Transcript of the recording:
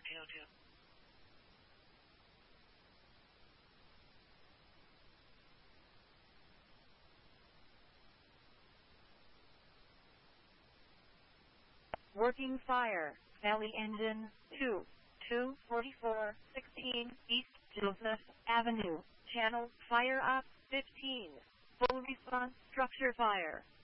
1402. Working fire. Valley engine 2. 24416 East Joseph Avenue. Channel fire up 15. Full response structure fire.